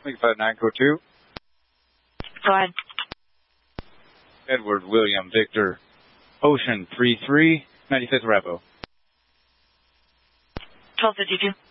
9 code 2. Go ahead. Edward William Victor Ocean 33, 95th Bravo. 1252.